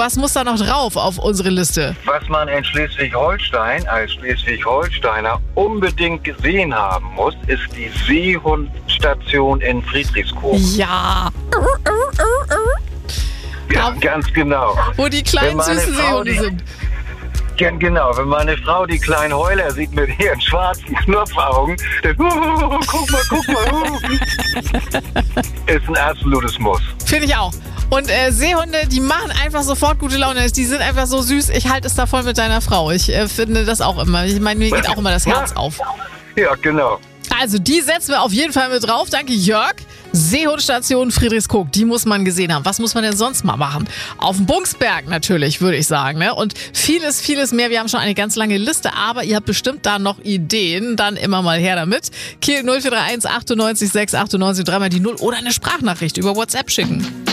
Was muss da noch drauf auf unsere Liste? Was man in Schleswig-Holstein als Schleswig-Holsteiner unbedingt gesehen haben muss, ist die Seehundstation in Friedrichskoog. Ja. Ja, ganz genau. Wo die kleinen Wenn meine süßen Frau Seehunde sind. Genau, wenn meine Frau die kleinen Heuler sieht mit ihren schwarzen Knopfaugen, dann guck mal. Ist ein absolutes Muss. Finde ich auch. Und Seehunde, die machen einfach sofort gute Laune. Die sind einfach so süß. Ich halte es da voll mit deiner Frau. Ich finde das auch immer. Ich meine, mir geht auch immer das Herz auf. Ja, genau. Also die setzen wir auf jeden Fall mit drauf. Danke, Jörg. Seehundstation Friedrichskoog, die muss man gesehen haben. Was muss man denn sonst mal machen? Auf dem Bungsberg natürlich, würde ich sagen. Ne? Und vieles, vieles mehr. Wir haben schon eine ganz lange Liste, aber ihr habt bestimmt da noch Ideen. Dann immer mal her damit. Kiel 0431 98 6 98 dreimal die 0 oder eine Sprachnachricht über WhatsApp schicken.